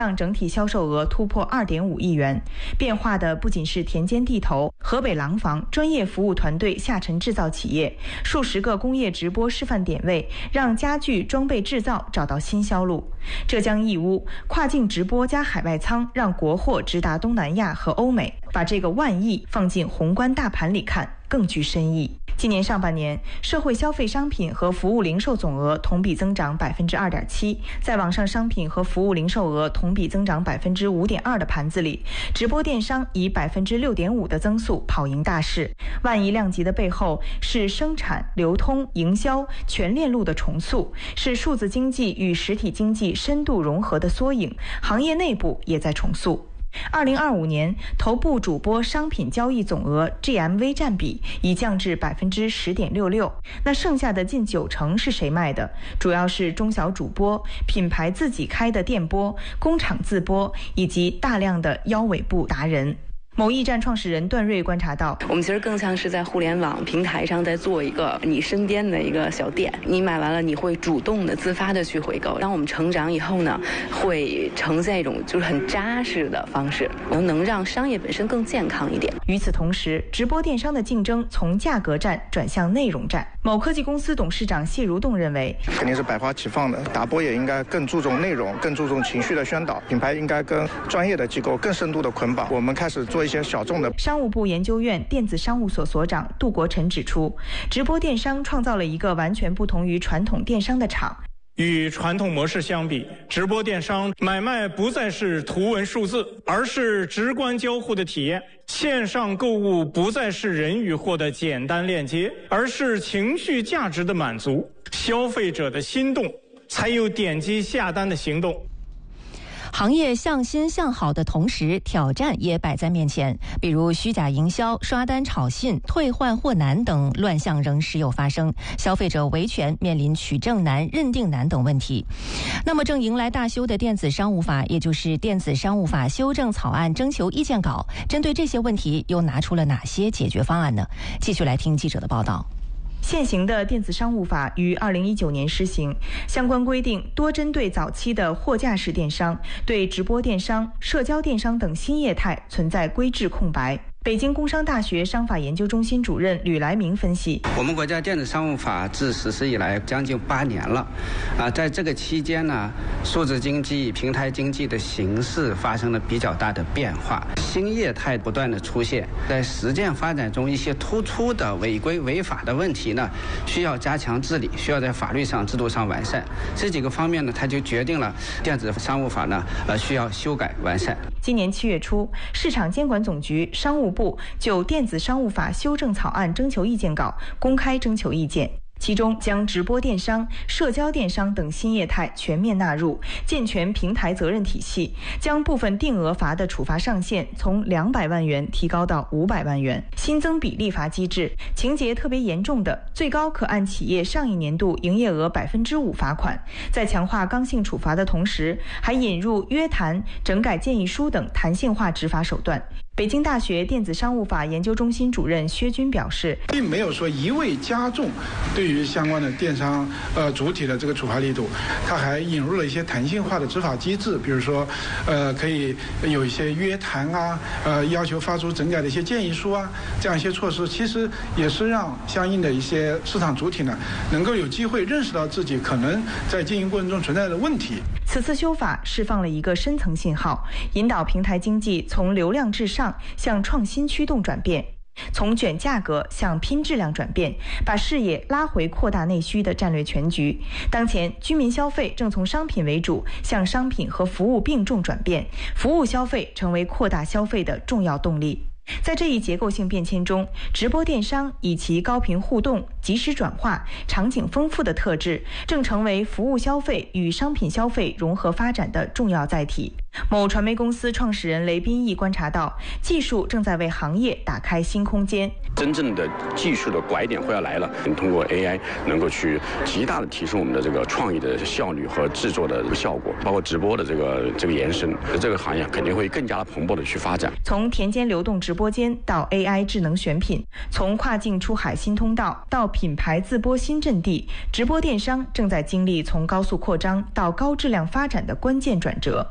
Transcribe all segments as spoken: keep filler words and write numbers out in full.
让整体销售额突破 二点五亿元。变化的不仅是田间地头、河北廊坊专业服务团队下沉制造企业，数十个工业直播示范点位，让家具装备制造找到新销路。浙江义乌跨境直播加海外仓，让国货直达东南亚和欧美。把这个万亿放进宏观大盘里看，更具深意。今年上半年，社会消费商品和服务零售总额同比增长 百分之二点七， 在网上商品和服务零售额同比增长 百分之五点二 的盘子里，直播电商以 百分之六点五 的增速跑赢大势。万亿量级的背后是生产、流通、营销全链路的重塑，是数字经济与实体经济深度融合的缩影，行业内部也在重塑。二零二五年，头部主播商品交易总额 G M V 占比已降至 百分之十点六六， 那剩下的近九成是谁卖的？主要是中小主播、品牌自己开的店播、工厂自播以及大量的腰尾部达人。某驿站创始人段瑞观察到， 我们其实更像是在互联网平台上在做一个你身边的一个小店，你买完了你会主动的自发的去回购。当我们成长以后呢，会呈现一种就是很扎实的方式，能能让商业本身更健康一点。 与此同时，直播电商的竞争从价格战转向内容战。某科技公司董事长谢如栋认为， 肯定是百花齐放的，打播也应该更注重内容，更注重情绪的宣导，品牌应该跟专业的机构更深度的捆绑。我们开始做一些小众的。 商务部研究院电子商务所所长杜国臣指出，直播电商创造了一个完全不同于传统电商的场。 与传统模式相比，直播电商买卖不再是图文数字，而是直观交互的体验。线上购物不再是人与货的简单链接，而是情绪价值的满足。消费者的心动，才有点击下单的行动。 行业向新向好的同时，挑战也摆在面前，比如虚假营销、刷单炒信、退换货难等乱象仍时有发生，消费者维权面临取证难、认定难等问题。那么正迎来大修的电子商务法，也就是电子商务法修正草案征求意见稿，针对这些问题又拿出了哪些解决方案呢？继续来听记者的报道。 现行的电子商务法于二零一九年施行，相关规定多针对早期的货架式电商，对直播电商、社交电商等新业态存在规制空白。北京工商大学商法研究中心主任吕来明分析， 我们国家电子商务法自实施以来将近八年了，啊，在这个期间呢，数字经济、平台经济的形势发生了比较大的变化，新业态不断的出现，在实践发展中一些突出的违规违法的问题呢，需要加强治理，需要在法律上、制度上完善。这几个方面呢，它就决定了电子商务法呢，呃，需要修改完善。 今年七月初，市场监管总局、商务部就电子商务法修正草案征求意见稿公开征求意见，其中将直播电商、社交电商等新业态全面纳入，健全平台责任体系，将部分定额罚的处罚上限从两百万元提高到五百万元，新增比例罚机制，情节特别严重的，最高可按企业上一年度营业额百分之五罚款。在强化刚性处罚的同时，还引入约谈、整改建议书等弹性化执法手段。北京大学电子商务法研究中心主任薛军表示， 并没有说一味加重对于相关的电商呃主体的这个处罚力度，它还引入了一些弹性化的执法机制，比如说呃可以有一些约谈啊，呃要求发出整改的一些建议书啊，这样一些措施，其实也是让相应的一些市场主体呢能够有机会认识到自己可能在经营过程中存在的问题。 此次修法释放了一个深层信号，引导平台经济从流量至上向创新驱动转变，从卷价格向拼质量转变，把视野拉回扩大内需的战略全局。当前居民消费正从商品为主向商品和服务并重转变，服务消费成为扩大消费的重要动力。在这一结构性变迁中，直播电商以其高频互动、及时转化、场景丰富的特质，正成为服务消费与商品消费融合发展的重要载体。某传媒公司创始人雷斌义观察到，技术正在为行业打开新空间。 真正的技术的拐点会要来了，通过 A I 能够去极大的提升我们的这个创意的效率和制作的效果，包括直播的这个这个延伸，这个行业肯定会更加的蓬勃的去发展。 从田间流动直播间到 A I 智能选品，从跨境出海新通道到品牌自播新阵地，直播电商正在经历从高速扩张到高质量发展的关键转折。万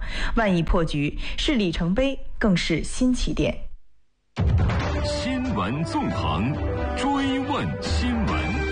万亿破局是里程碑，更是新起点。 新闻纵横，追问新闻。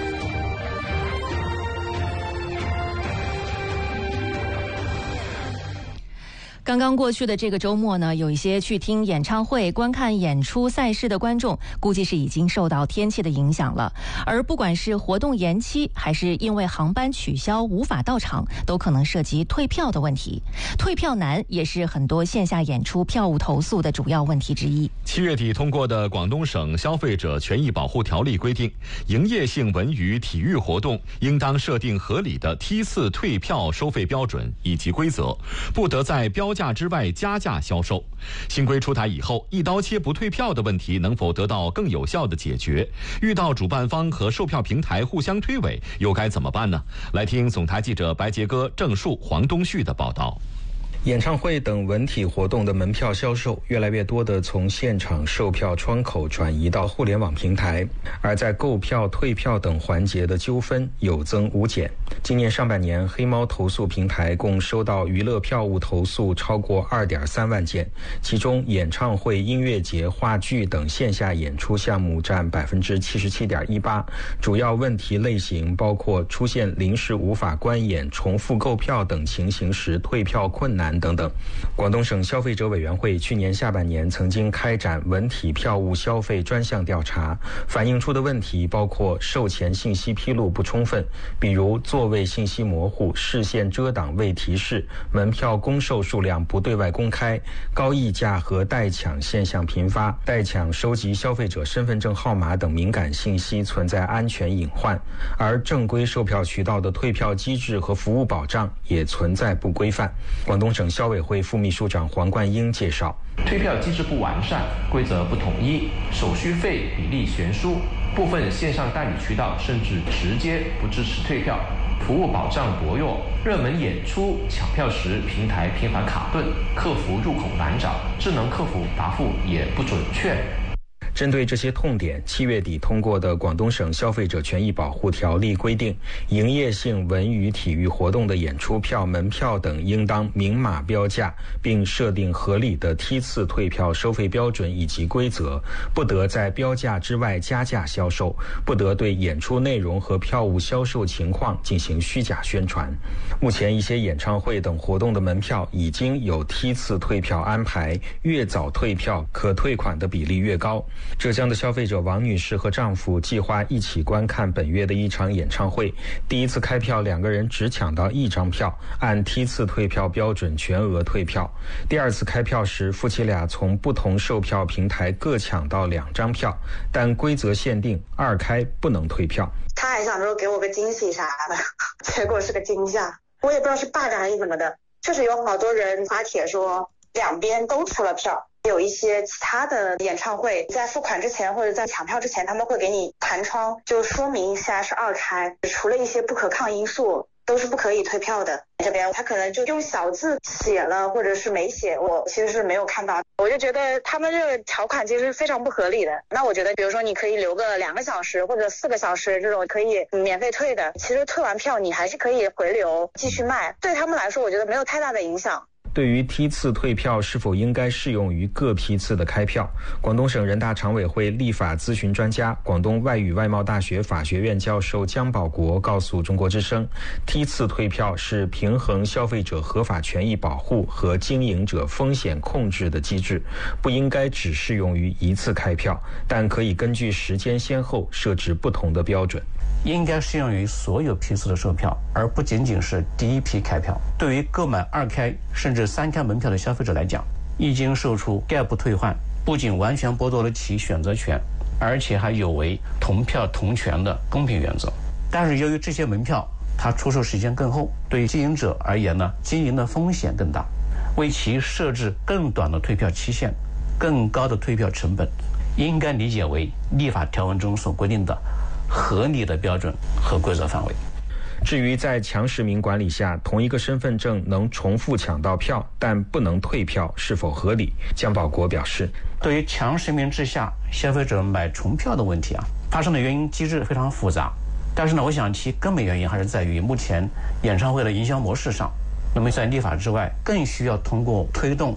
刚刚过去的这个周末呢，有一些去听演唱会、观看演出赛事的观众，估计是已经受到天气的影响了。而不管是活动延期，还是因为航班取消无法到场，都可能涉及退票的问题。退票难也是很多线下演出票务投诉的主要问题之一。 七月底通过的广东省消费者权益保护条例规定，营业性文娱体育活动应当设定合理的梯次退票收费标准以及规则，不得在标价之外加价销售。新规出台以后，一刀切不退票的问题能否得到更有效的解决？遇到主办方和售票平台互相推诿，又该怎么办呢？来听总台记者白杰哥、郑树、黄东旭的报道。 演唱会等文体活动的门票销售越来越多地从现场售票窗口转移到互联网平台，而在购票、退票等环节的纠纷有增无减。今年上半年，黑猫投诉平台共收到娱乐票务投诉超过 二点三万件，其中演唱会、音乐节、话剧等线下演出项目占 百分之七十七点一八， 主要问题类型包括出现临时无法观演、重复购票等情形时退票困难等等。广东省消费者委员会去年下半年曾经开展文体票务消费专项调查，反映出的问题包括售前信息披露不充分，比如座位信息模糊、视线遮挡未提示、门票公售数量不对外公开、高溢价和代抢现象频发、代抢收集消费者身份证号码等敏感信息存在安全隐患，而正规售票渠道的退票机制和服务保障也存在不规范。广东省消委会副秘书长黄冠英介绍， 退票机制不完善，规则不统一，手续费比例悬殊，部分线上代理渠道甚至直接不支持退票，服务保障薄弱，热门演出抢票时平台频繁卡顿，客服入口难找，智能客服答复也不准确。 针对这些痛点，七月底通过的广东省消费者权益保护条例规定，营业性文娱体育活动的演出票、门票等应当明码标价，并设定合理的梯次退票收费标准以及规则，不得在标价之外加价销售，不得对演出内容和票务销售情况进行虚假宣传。目前一些演唱会等活动的门票已经有梯次退票安排，越早退票可退款的比例越高。浙江的消费者王女士和丈夫计划一起观看本月的一场演唱会，第一次开票两个人只抢到一张票，按梯次退票标准全额退票。第二次开票时，夫妻俩从不同售票平台各抢到两张票，但规则限定二开不能退票。 他还想说给我个惊喜啥的，结果是个惊吓，我也不知道是 bug 还是怎么的，确实有好多人发帖说两边都出了票。有一些其他的演唱会在付款之前或者在抢票之前，他们会给你弹窗，就说明一下是二开，除了一些不可抗因素都是不可以退票的。这边他可能就用小字写了或者是没写，我其实是没有看到。我就觉得他们这个条款其实是非常不合理的。那我觉得比如说你可以留个两个小时或者四个小时这种可以免费退的，其实退完票你还是可以回流继续卖，对他们来说我觉得没有太大的影响。 对于梯次退票是否应该适用于各批次的开票，广东省人大常委会立法咨询专家、广东外语外贸大学法学院教授姜保国告诉中国之声，梯次退票是平衡消费者合法权益保护和经营者风险控制的机制，不应该只适用于一次开票，但可以根据时间先后设置不同的标准。 应该适用于所有批次的售票，而不仅仅是第一批开票。对于购买二开甚至三开门票的消费者来讲，一经售出概不退换，不仅完全剥夺了其选择权，而且还有违同票同权的公平原则。但是由于这些门票它出售时间更后，对于经营者而言呢，经营的风险更大，为其设置更短的退票期限、更高的退票成本，应该理解为立法条文中所规定的合理的标准和规则范围。 至于在强实名管理下，同一个身份证能重复抢到票，但不能退票，是否合理？姜保国表示， 对于强实名之下消费者买重票的问题啊，发生的原因机制非常复杂。但是呢，我想其根本原因还是在于目前演唱会的营销模式上， 那么在立法之外，更需要通过推动